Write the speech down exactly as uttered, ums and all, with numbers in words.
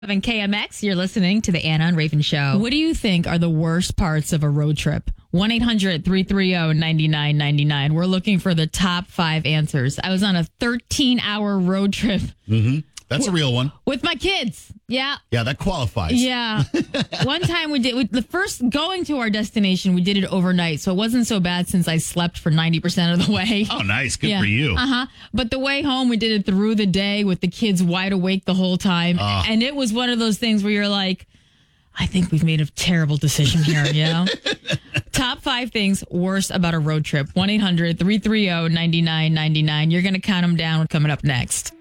And K M X, you're listening to the Anna and Raven Show. What do you think are the worst parts of a road trip? one eight hundred three three zero nine nine nine nine. We're looking for the top five answers. I was on a thirteen-hour road trip. Mm-hmm. That's a real one. With my kids. Yeah. Yeah, that qualifies. Yeah. One time we did, we, the first going to our destination, we did it overnight. So it wasn't so bad since I slept for ninety percent of the way. Oh, nice. Good yeah. for you. Uh-huh. But the way home, we did it through the day with the kids wide awake the whole time. Uh. And it was one of those things where you're like, I think we've made a terrible decision here, you know? Top five things worst about a road trip. one eight hundred three three zero nine nine nine nine. You're going to count them down coming up next.